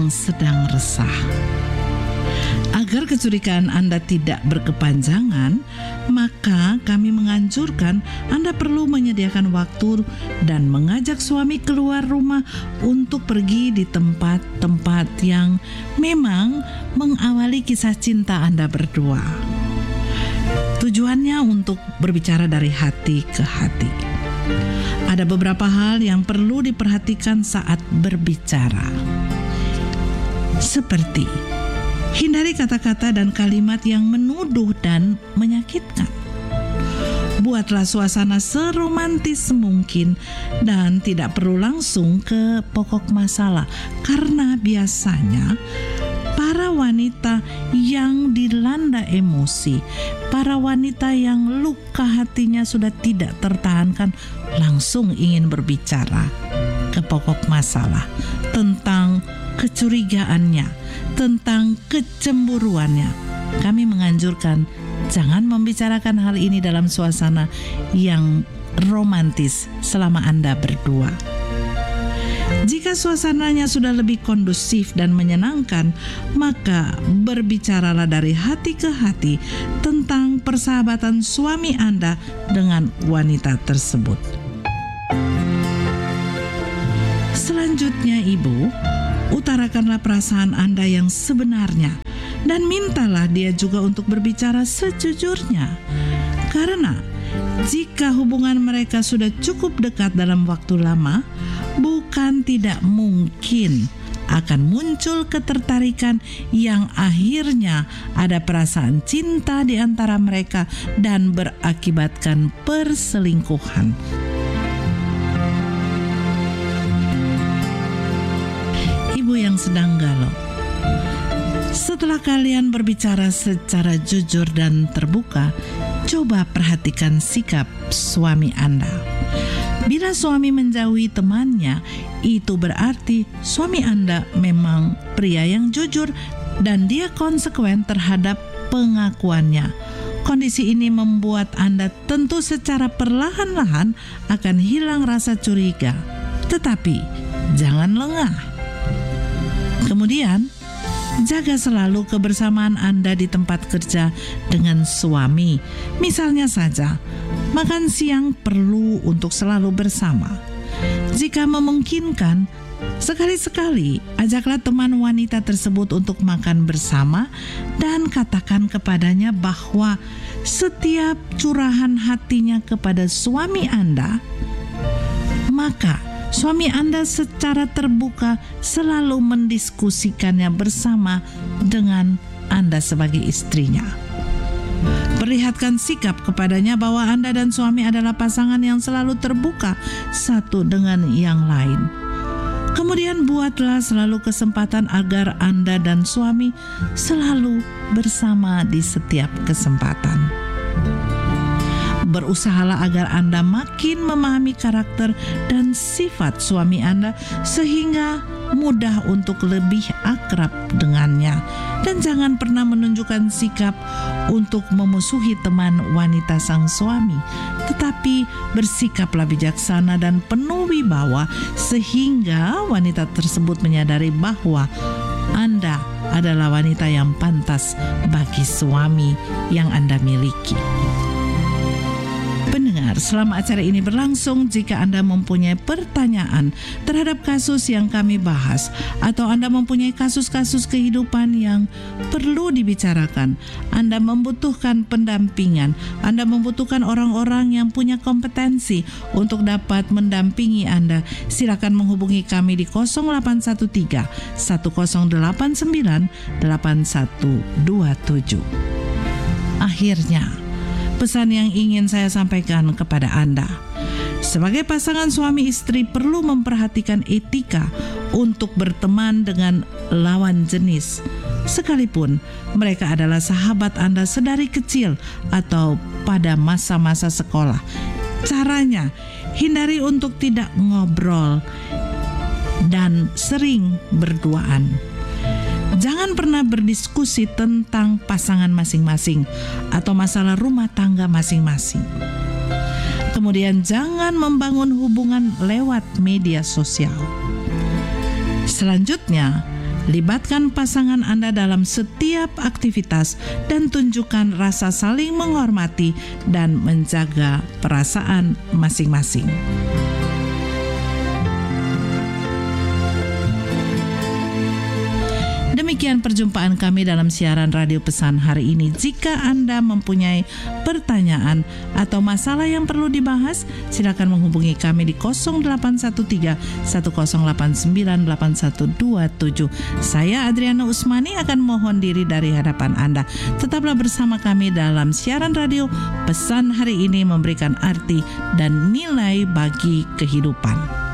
yang sedang resah. Agar kecurigaan Anda tidak berkepanjangan, maka kami menganjurkan Anda perlu menyediakan waktu dan mengajak suami keluar rumah untuk pergi di tempat-tempat yang memang mengawali kisah cinta Anda berdua. Tujuannya untuk berbicara dari hati ke hati. Ada beberapa hal yang perlu diperhatikan saat berbicara. Seperti hindari kata-kata dan kalimat yang menuduh dan menyakitkan. Buatlah suasana seromantis mungkin dan tidak perlu langsung ke pokok masalah, karena biasanya para wanita yang dilanda emosi, para wanita yang luka hatinya sudah tidak tertahankan, langsung ingin berbicara ke pokok masalah tentang kecurigaannya, tentang kecemburuannya. Kami menganjurkan jangan membicarakan hal ini dalam suasana yang romantis selama Anda berdua. Jika suasananya sudah lebih kondusif dan menyenangkan, maka berbicaralah dari hati ke hati tentang persahabatan suami Anda dengan wanita tersebut. Selanjutnya, Ibu, utarakanlah perasaan Anda yang sebenarnya dan mintalah dia juga untuk berbicara sejujurnya. Karena jika hubungan mereka sudah cukup dekat dalam waktu lama, bukan tidak mungkin akan muncul ketertarikan yang akhirnya ada perasaan cinta di antara mereka dan berakibatkan perselingkuhan. Ibu yang sedang galau, setelah kalian berbicara secara jujur dan terbuka, coba perhatikan sikap suami Anda. Bila suami menjauhi temannya, itu berarti suami Anda memang pria yang jujur dan dia konsekuen terhadap pengakuannya. Kondisi ini membuat Anda tentu secara perlahan-lahan akan hilang rasa curiga. Tetapi jangan lengah. Kemudian, jaga selalu kebersamaan Anda di tempat kerja dengan suami. Misalnya saja, makan siang perlu untuk selalu bersama. Jika memungkinkan, sekali-sekali ajaklah teman wanita tersebut untuk makan bersama dan katakan kepadanya bahwa setiap curahan hatinya kepada suami Anda, maka suami Anda secara terbuka selalu mendiskusikannya bersama dengan Anda sebagai istrinya. Perlihatkan sikap kepadanya bahwa Anda dan suami adalah pasangan yang selalu terbuka satu dengan yang lain. Kemudian buatlah selalu kesempatan agar Anda dan suami selalu bersama di setiap kesempatan. Berusahalah agar Anda makin memahami karakter dan sifat suami Anda sehingga mudah untuk lebih akrab dengannya. Dan jangan pernah menunjukkan sikap untuk memusuhi teman wanita sang suami, tetapi bersikaplah bijaksana dan penuh wibawa sehingga wanita tersebut menyadari bahwa Anda adalah wanita yang pantas bagi suami yang Anda miliki. Pendengar, selama acara ini berlangsung, jika Anda mempunyai pertanyaan terhadap kasus yang kami bahas atau Anda mempunyai kasus-kasus kehidupan yang perlu dibicarakan, Anda membutuhkan pendampingan, Anda membutuhkan orang-orang yang punya kompetensi untuk dapat mendampingi Anda, silakan menghubungi kami di 0813 1089 8127. Akhirnya, pesan yang ingin saya sampaikan kepada Anda. Sebagai pasangan suami istri perlu memperhatikan etika untuk berteman dengan lawan jenis, sekalipun mereka adalah sahabat Anda sedari kecil atau pada masa-masa sekolah. Caranya, hindari untuk tidak ngobrol dan sering berduaan. Jangan pernah berdiskusi tentang pasangan masing-masing atau masalah rumah tangga masing-masing. Kemudian jangan membangun hubungan lewat media sosial. Selanjutnya, Libatkan pasangan Anda dalam setiap aktivitas dan tunjukkan rasa saling menghormati dan menjaga perasaan masing-masing. Demikian perjumpaan kami dalam siaran Radio Pesan hari ini. Jika Anda mempunyai pertanyaan atau masalah yang perlu dibahas, silakan menghubungi kami di 0813 1089 8127. Saya Adriana Usmani akan mohon diri dari hadapan Anda. Tetaplah bersama kami dalam siaran radio Pesan hari ini, memberikan arti dan nilai bagi kehidupan.